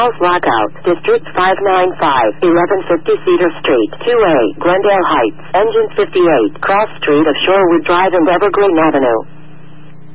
House Lockout, District 595, 1150 Cedar Street, 2A, Glendale Heights, Engine 58, Cross Street of Shorewood Drive and Evergreen Avenue.